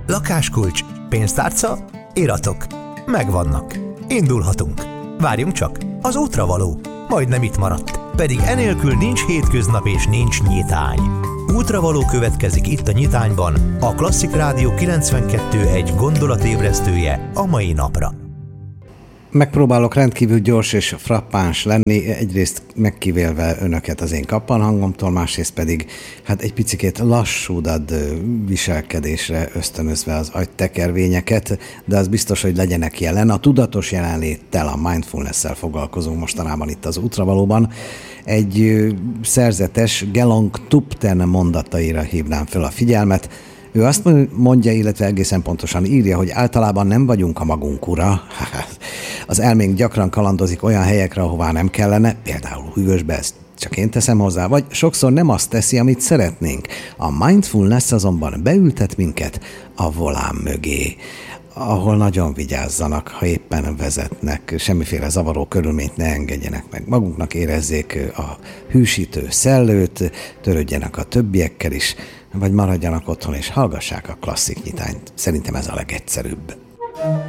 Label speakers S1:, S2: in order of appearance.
S1: Lakáskulcs, pénztárca, iratok. Megvannak. Indulhatunk. Várjunk csak, az útra való. Majdnem itt maradt. Pedig enélkül nincs hétköznap és nincs nyitány. Útravaló következik itt a Nyitányban, a Klasszik Rádió 92.1 gondolatébresztője a mai napra.
S2: Megpróbálok rendkívül gyors és frappáns lenni, egyrészt megkívélve önöket az én kappanhangomtól, másrészt pedig egy picikét lassúdabb viselkedésre ösztönözve az agytekervényeket, de az biztos, hogy legyenek jelen. A tudatos jelenléttel, a mindfulness-szel foglalkozunk mostanában itt az útravalóban. Egy szerzetes Gelong Thupten mondataira hívnám fel a figyelmet. Ő azt mondja, illetve egészen pontosan írja, hogy általában nem vagyunk a magunk ura. Az elménk gyakran kalandozik olyan helyekre, ahová nem kellene, például hűvösbe, ezt csak én teszem hozzá, vagy sokszor nem azt teszi, amit szeretnénk. A mindfulness azonban beültet minket a volán mögé, ahol nagyon vigyázzanak, ha éppen vezetnek, semmiféle zavaró körülményt ne engedjenek meg maguknak, érezzék a hűsítő szellőt, törődjenek a többiekkel is, vagy maradjanak otthon és hallgassák a Klasszik Nyitányt. Szerintem ez a legegyszerűbb.